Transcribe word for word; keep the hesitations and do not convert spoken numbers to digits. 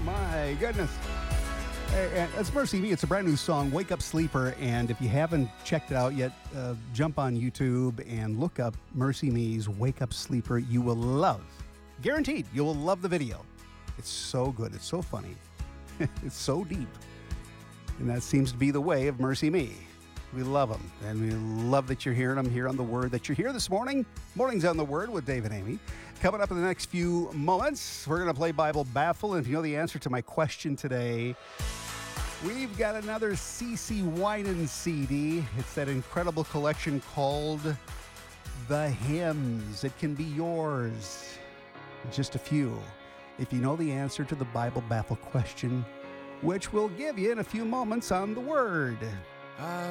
my goodness. Hey, and it's Mercy Me. It's a brand new song, Wake Up Sleeper. And if you haven't checked it out yet, uh, jump on YouTube and look up Mercy Me's Wake Up Sleeper. You will love, guaranteed, you will love the video. It's so good. It's so funny. It's so deep. And that seems to be the way of Mercy Me. We love them, and we love that you're hearing them here on The Word, that you're here this morning. Mornings on The Word with Dave and Amy. Coming up in the next few moments, we're going to play Bible Baffle, and if you know the answer to my question today, we've got another CeCe Winans C D. It's that incredible collection called The Hymns. It can be yours. Just a few. If you know the answer to the Bible Baffle question, which we'll give you in a few moments on The Word.